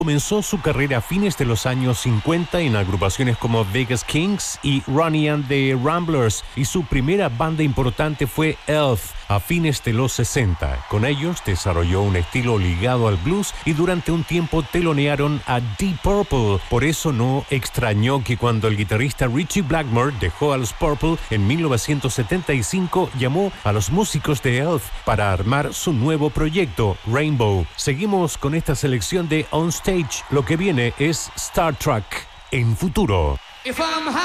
Comenzó su carrera a fines de los años 50 en agrupaciones como Vegas Kings y Ronnie and the Ramblers, y su primera banda importante fue Elf a fines de los 60. Con ellos desarrolló un estilo ligado al blues y durante un tiempo telonearon a Deep Purple. Por eso no extrañó que cuando el guitarrista Ritchie Blackmore dejó a los Purple en 1975, llamó a los músicos de Elf para armar su nuevo proyecto, Rainbow. Seguimos con esta selección de On Stage. Lo que viene es Star Trek en futuro.